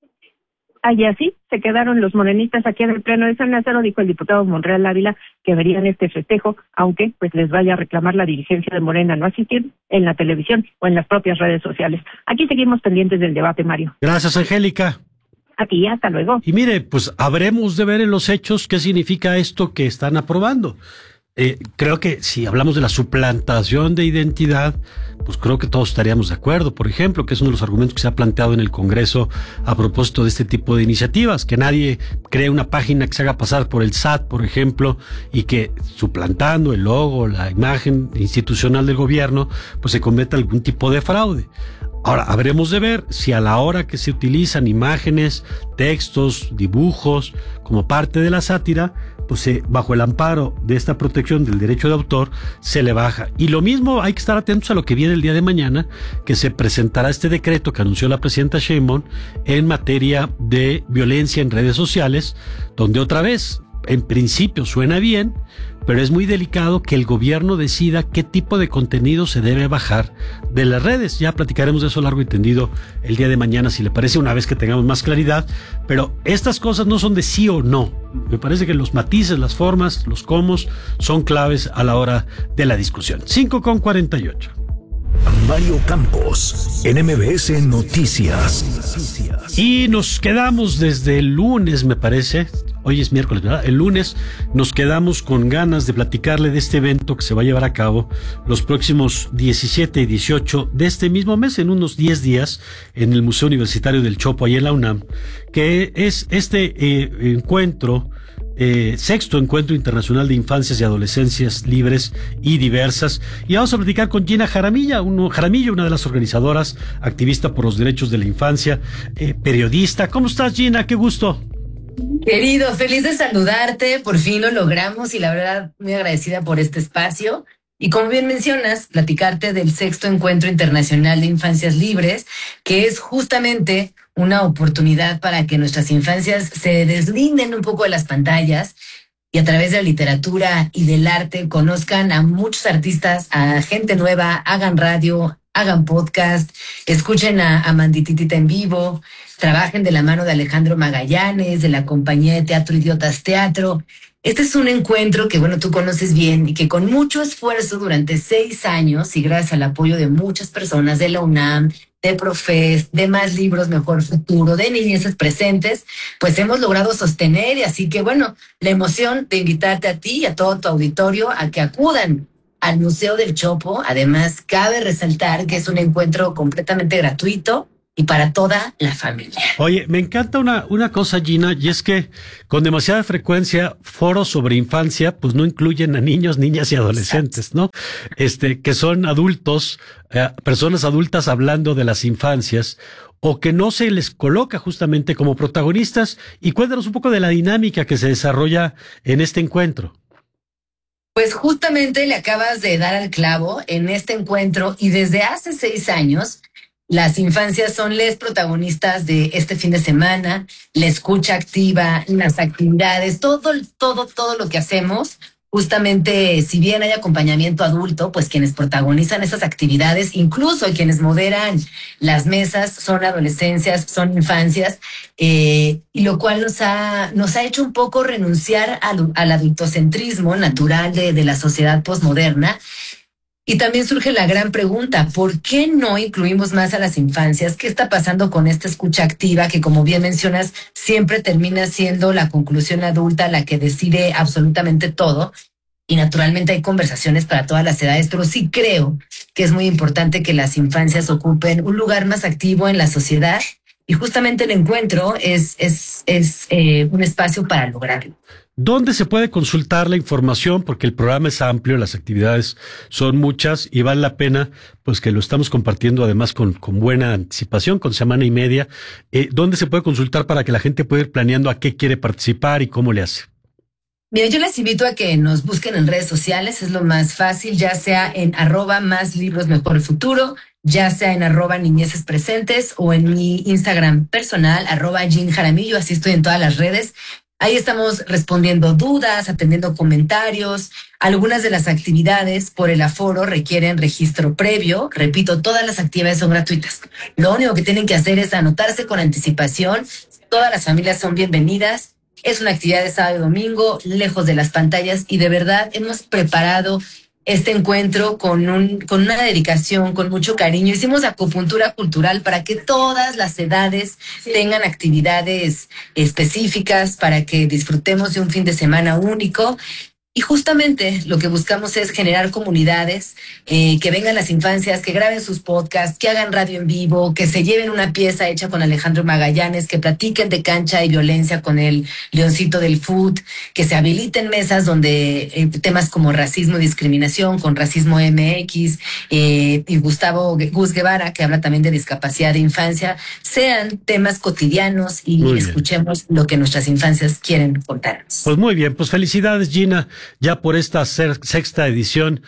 Y así se quedaron los morenistas aquí en el Pleno de San Lázaro, dijo el diputado Monreal Ávila, que verían este festejo, aunque pues les vaya a reclamar la dirigencia de Morena no asistir en la televisión o en las propias redes sociales. Aquí seguimos pendientes del debate, Mario. Gracias, Angélica. A ti, hasta luego. Y mire, pues habremos de ver en los hechos qué significa esto que están aprobando. Creo que si hablamos de la suplantación de identidad, pues creo que todos estaríamos de acuerdo, por ejemplo, que es uno de los argumentos que se ha planteado en el Congreso a propósito de este tipo de iniciativas, que nadie cree una página que se haga pasar por el SAT, por ejemplo, y que suplantando el logo, la imagen institucional del gobierno, pues se cometa algún tipo de fraude. Ahora, habremos de ver si a la hora que se utilizan imágenes, textos, dibujos como parte de la sátira, pues bajo el amparo de esta protección del derecho de autor se le baja. Y lo mismo, hay que estar atentos a lo que viene el día de mañana, que se presentará este decreto que anunció la presidenta Sheinbaum en materia de violencia en redes sociales, donde otra vez, en principio suena bien, pero es muy delicado que el gobierno decida qué tipo de contenido se debe bajar de las redes. Ya platicaremos de eso largo y tendido el día de mañana, si le parece, una vez que tengamos más claridad. Pero estas cosas no son de sí o no. Me parece que los matices, las formas, los cómo son claves a la hora de la discusión. 5:48. Mario Campos, en MBS Noticias. Y nos quedamos desde el lunes, me parece. Hoy es miércoles, ¿verdad? El lunes nos quedamos con ganas de platicarle de este evento que se va a llevar a cabo los próximos 17 y 18 de este mismo mes, en unos 10 días, en el Museo Universitario del Chopo, ahí en la UNAM, que es este encuentro, sexto Encuentro Internacional de Infancias y Adolescencias Libres y Diversas. Y vamos a platicar con Gina Jaramillo, una de las organizadoras, activista por los derechos de la infancia, periodista. ¿Cómo estás, Gina? Qué gusto. Querido, feliz de saludarte, por fin lo logramos y la verdad muy agradecida por este espacio. Y como bien mencionas, platicarte del sexto Encuentro Internacional de Infancias Libres, que es justamente una oportunidad para que nuestras infancias se deslinden un poco de las pantallas y a través de la literatura y del arte conozcan a muchos artistas, a gente nueva, hagan radio, hagan podcast, escuchen a Mandititita en vivo, trabajen de la mano de Alejandro Magallanes, de la compañía de teatro Idiotas Teatro. Este es un encuentro que, bueno, tú conoces bien y que con mucho esfuerzo durante 6 años y gracias al apoyo de muchas personas de la UNAM, de Profes, de Más Libros, Mejor Futuro, de Niñeces Presentes, pues hemos logrado sostener. Y así que, bueno, la emoción de invitarte a ti y a todo tu auditorio a que acudan al Museo del Chopo. Además, cabe resaltar que es un encuentro completamente gratuito y para toda la familia. Oye, me encanta una cosa, Gina, y es que con demasiada frecuencia foros sobre infancia pues no incluyen a niños, niñas y adolescentes, ¿no? Que son adultos, personas adultas hablando de las infancias, o que no se les coloca justamente como protagonistas. Y cuéntanos un poco de la dinámica que se desarrolla en este encuentro. Pues justamente le acabas de dar al clavo en este encuentro, y desde hace 6 años las infancias son les protagonistas de este fin de semana, la escucha activa, las actividades, todo lo que hacemos. Justamente, si bien hay acompañamiento adulto, pues quienes protagonizan esas actividades, incluso quienes moderan las mesas, son adolescencias, son infancias, y lo cual nos ha hecho un poco renunciar al adultocentrismo natural de la sociedad posmoderna. Y también surge la gran pregunta, ¿por qué no incluimos más a las infancias? ¿Qué está pasando con esta escucha activa que, como bien mencionas, siempre termina siendo la conclusión adulta la que decide absolutamente todo? Y naturalmente hay conversaciones para todas las edades, pero sí creo que es muy importante que las infancias ocupen un lugar más activo en la sociedad, y justamente el encuentro es un espacio para lograrlo. ¿Dónde se puede consultar la información? Porque el programa es amplio, las actividades son muchas y vale la pena pues que lo estamos compartiendo además con buena anticipación, con semana y media. ¿Dónde se puede consultar para que la gente pueda ir planeando a qué quiere participar y cómo le hace? Mira, yo les invito a que nos busquen en redes sociales, es lo más fácil, ya sea en @MásLibrosMejorFuturo, ya sea en @Niñeces Presentes o en mi Instagram personal, @GinJaramillo, así estoy en todas las redes. Ahí estamos respondiendo dudas, atendiendo comentarios. Algunas de las actividades por el aforo requieren registro previo. Repito, todas las actividades son gratuitas. Lo único que tienen que hacer es anotarse con anticipación. Todas las familias son bienvenidas. Es una actividad de sábado y domingo, lejos de las pantallas, y de verdad hemos preparado este encuentro con una dedicación, con mucho cariño. Hicimos acupuntura cultural para que todas las edades tengan actividades específicas, para que disfrutemos de un fin de semana único. Y justamente lo que buscamos es generar comunidades, que vengan las infancias, que graben sus podcasts, que hagan radio en vivo, que se lleven una pieza hecha con Alejandro Magallanes, que platiquen de cancha y violencia con el Leoncito del Food, que se habiliten mesas donde temas como racismo y discriminación, con Racismo MX, y Gus Guevara, que habla también de discapacidad de infancia, sean temas cotidianos y escuchemos lo que nuestras infancias quieren contarnos. Pues muy bien, pues felicidades, Gina, ya por esta sexta edición,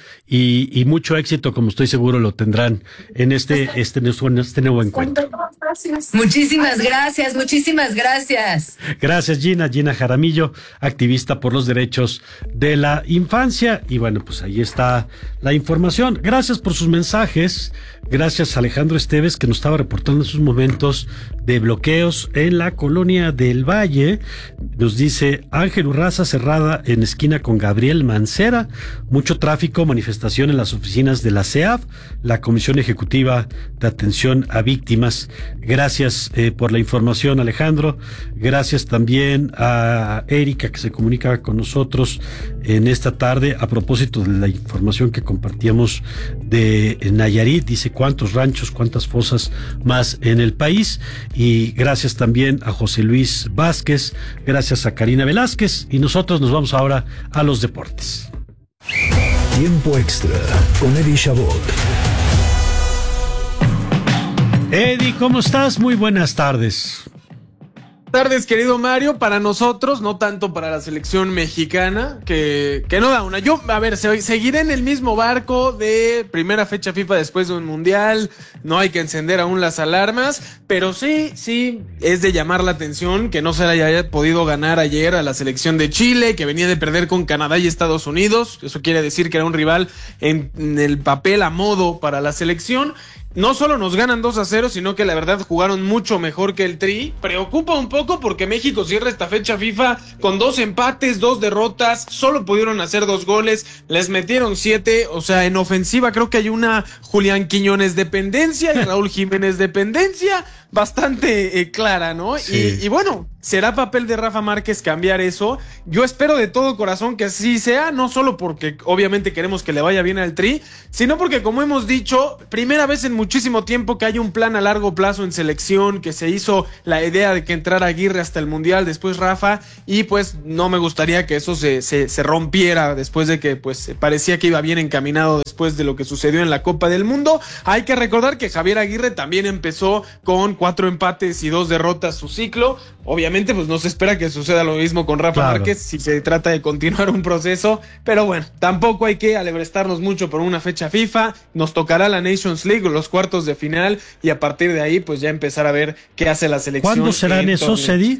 y mucho éxito, como estoy seguro lo tendrán en este nuevo encuentro. Muchísimas gracias, muchísimas gracias. Gracias, Gina Jaramillo, activista por los derechos de la infancia. Y bueno, pues ahí está la información. Gracias por sus mensajes. Gracias a Alejandro Esteves, que nos estaba reportando sus momentos de bloqueos en la colonia del Valle. Nos dice Ángel Urraza, cerrada en esquina con Gabriel Mancera. Mucho tráfico, manifestación en las oficinas de la CEAF, la Comisión Ejecutiva de Atención a Víctimas. Gracias por la información, Alejandro. Gracias también a Erika, que se comunica con nosotros en esta tarde a propósito de la información que compartíamos de Nayarit. Dice cuántos ranchos, cuántas fosas más en el país. Y gracias también a José Luis Vázquez, gracias a Karina Velázquez, y nosotros nos vamos ahora a los deportes. Tiempo extra con Eddie Chabot. Eddie, ¿cómo estás? Muy buenas tardes. tardes, querido Mario. Para nosotros, no tanto para la selección mexicana, que no da una. Yo, a ver, seguiré en el mismo barco de primera fecha FIFA después de un mundial. No hay que encender aún las alarmas, pero sí, es de llamar la atención que no se le haya podido ganar ayer a la selección de Chile, que venía de perder con Canadá y Estados Unidos. Eso quiere decir que era un rival en el papel a modo para la selección. No solo nos ganan 2-0, sino que la verdad jugaron mucho mejor que el Tri. Preocupa un poco porque México cierra esta fecha FIFA con 2 empates, 2 derrotas, solo pudieron hacer 2 goles, les metieron 7, o sea, en ofensiva creo que hay una Julián Quiñones dependencia y Raúl Jiménez dependencia bastante clara, ¿no? Sí. Y bueno, será papel de Rafa Márquez cambiar eso. Yo espero de todo corazón que así sea, no solo porque obviamente queremos que le vaya bien al Tri, sino porque, como hemos dicho, primera vez en muchísimo tiempo que hay un plan a largo plazo en selección, que se hizo la idea de que entrara Aguirre hasta el Mundial, después Rafa, y pues no me gustaría que eso se rompiera después de que pues parecía que iba bien encaminado después de lo que sucedió en la Copa del Mundo. Hay que recordar que Javier Aguirre también empezó con 4 empates y 2 derrotas su ciclo. Obviamente pues no se espera que suceda lo mismo con Rafa Márquez si se trata de continuar un proceso, pero bueno, tampoco hay que alebrestarnos mucho por una fecha FIFA. Nos tocará la Nations League, los cuartos de final, y a partir de ahí pues ya empezar a ver qué hace la selección. ¿Cuándo serán esos, Cedi?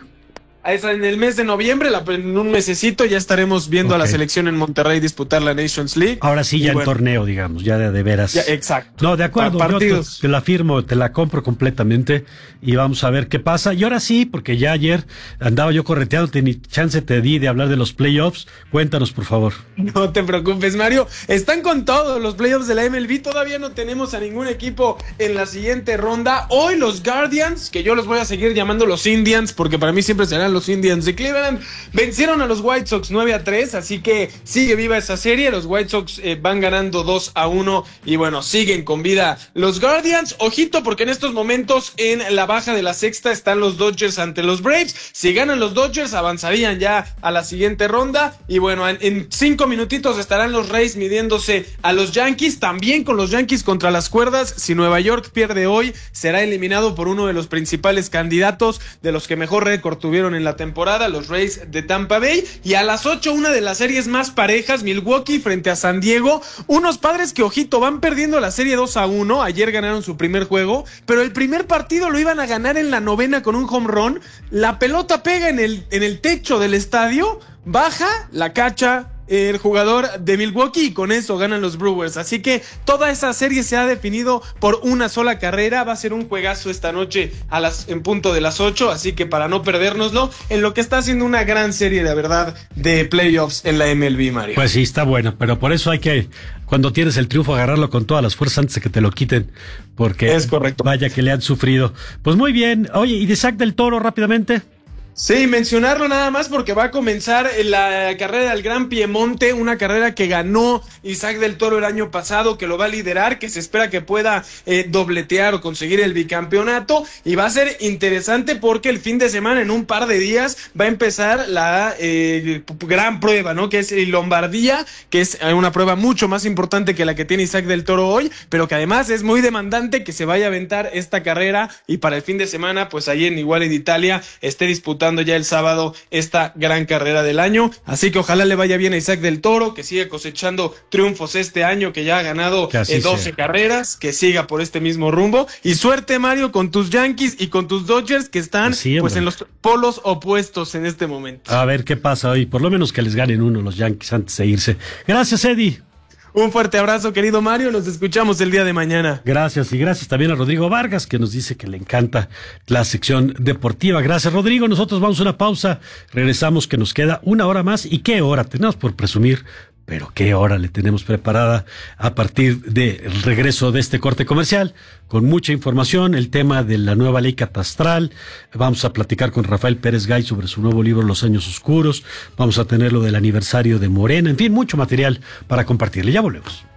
En el mes de noviembre, en un mesecito, ya estaremos viendo a la selección en Monterrey disputar la Nations League. Ahora sí, ya el torneo, digamos, ya de veras. Ya, exacto. No, de acuerdo, yo te la firmo, te la compro completamente y vamos a ver qué pasa. Y ahora sí, porque ya ayer andaba yo correteándote, ni chance te di de hablar de los playoffs. Cuéntanos, por favor. No te preocupes, Mario. Están con todo los playoffs de la MLB. Todavía no tenemos a ningún equipo en la siguiente ronda. Hoy los Guardians, que yo los voy a seguir llamando los Indians, porque para mí siempre serán los Indians de Cleveland, vencieron a los White Sox 9-3, así que sigue viva esa serie. Los White Sox van ganando 2-1 y bueno, siguen con vida los Guardians. Ojito, porque en estos momentos en la baja de la sexta están los Dodgers ante los Braves. Si ganan los Dodgers, avanzarían ya a la siguiente ronda y bueno, en 5 minutitos estarán los Rays midiéndose a los Yankees, también con los Yankees contra las cuerdas. Si Nueva York pierde hoy, será eliminado por uno de los principales candidatos, de los que mejor récord tuvieron en la temporada, los Rays de Tampa Bay. Y a las 8, una de las series más parejas, Milwaukee frente a San Diego. Unos Padres que, ojito, van perdiendo la serie 2-1. Ayer ganaron su primer juego, pero el primer partido lo iban a ganar en la novena con un home run. La pelota pega en el techo del estadio, baja, la cacha el jugador de Milwaukee y con eso ganan los Brewers. Así que toda esa serie se ha definido por una sola carrera. Va a ser un juegazo esta noche en punto de las 8, así que para no perdérnoslo, en lo que está haciendo una gran serie de verdad de playoffs en la MLB, Mario. Pues sí, está bueno, pero por eso hay que, cuando tienes el triunfo, agarrarlo con todas las fuerzas antes de que te lo quiten, porque es correcto. Vaya que le han sufrido. Pues muy bien. Oye, ¿y de Isaac del Toro rápidamente? Sí, mencionarlo nada más porque va a comenzar la carrera del Gran Piemonte, una carrera que ganó Isaac del Toro el año pasado, que lo va a liderar, que se espera que pueda dobletear o conseguir el bicampeonato, y va a ser interesante porque el fin de semana, en un par de días, va a empezar la gran prueba, ¿no? Que es Lombardía, que es una prueba mucho más importante que la que tiene Isaac del Toro hoy, pero que además es muy demandante que se vaya a aventar esta carrera, y para el fin de semana, pues ahí en Italia, esté disputando ya el sábado esta gran carrera del año. Así que ojalá le vaya bien a Isaac del Toro, que siga cosechando triunfos este año, que ya ha ganado 12 carreras, que siga por este mismo rumbo. Y suerte, Mario, con tus Yankees y con tus Dodgers, que están pues en los polos opuestos en este momento. A ver qué pasa hoy, por lo menos que les ganen uno los Yankees antes de irse. Gracias, Eddie. Un fuerte abrazo, querido Mario, nos escuchamos el día de mañana. Gracias, y gracias también a Rodrigo Vargas, que nos dice que le encanta la sección deportiva. Gracias, Rodrigo. Nosotros vamos a una pausa, regresamos, que nos queda una hora más. ¿Y qué hora tenemos por presumir? Pero qué hora le tenemos preparada a partir del regreso de este corte comercial, con mucha información, el tema de la nueva ley catastral. Vamos a platicar con Rafael Pérez Gay sobre su nuevo libro Los Años Oscuros. Vamos a tener lo del aniversario de Morena, en fin, mucho material para compartirle. Ya volvemos.